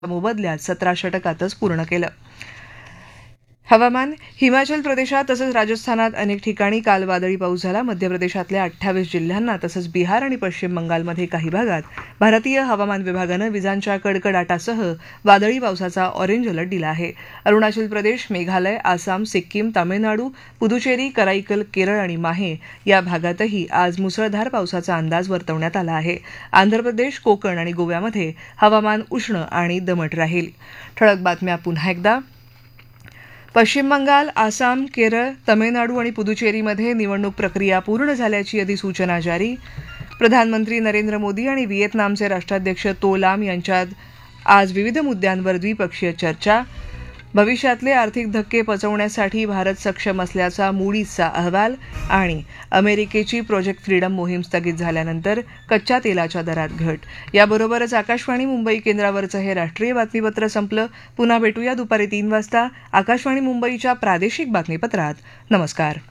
मोबदल्यात 17 षटकातच पूर्ण केलं. हवामान. हिमाचल प्रदेशात तसंच राजस्थानात अनेक ठिकाणी काल वादळी पाऊस झाला. मध्य प्रदेशातल्या 28 जिल्ह्यांना तसंच बिहार आणि पश्चिम बंगालमध्ये काही भागात भारतीय हवामान विभागानं विजांच्या कडकडाटासह वादळी पावसाचा ऑरेंज अलर्ट दिला आहे. अरुणाचल प्रदेश, मेघालय, आसाम, सिक्कीम, तामिळनाडू, पुदुचेरी, कराईकल, केरळ आणि माहे या भागातही आज मुसळधार पावसाचा अंदाज वर्तवण्यात आला आहे. आंध्र प्रदेश, कोकण आणि गोव्यामध्ये हवामान उष्ण आणि दमट राहील. ठळक बातम्या पुन्हा एकदा. पश्चिम बंगाल, आसाम, केरळ, तमिळनाडू आणि पुदुचेरीमध्ये निवडणूक प्रक्रिया पूर्ण झाल्याची अधिसूचना जारी. प्रधानमंत्री नरेंद्र मोदी आणि व्हिएतनामचे राष्ट्राध्यक्ष तो लाम यांच्यात आज विविध मुद्द्यांवर द्विपक्षीय चर्चा. भविष्यातले आर्थिक धक्के पचवण्यासाठी भारत सक्षम असल्याचा मूडीजचा अहवाल. आणि अमेरिकेची प्रोजेक्ट फ्रीडम मोहीम स्थगित झाल्यानंतर कच्च्या तेलाच्या दरात घट. याबरोबरच आकाशवाणी मुंबई केंद्रावरचं हे राष्ट्रीय बातमीपत्र संपलं. पुन्हा भेटूया दुपारी 3 वाजता आकाशवाणी मुंबईच्या प्रादेशिक बातमीपत्रात. नमस्कार.